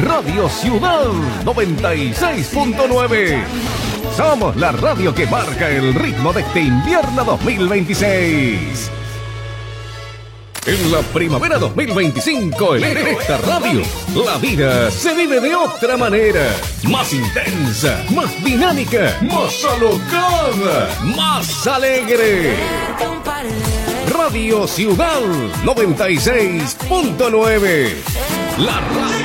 Radio Ciudad 96.9. Somos la radio que marca el ritmo de este invierno 2026. En la primavera 2025, en esta radio, la vida se vive de otra manera. Más intensa, más dinámica, más alocada, más alegre. Radio Ciudad 96.9. La radio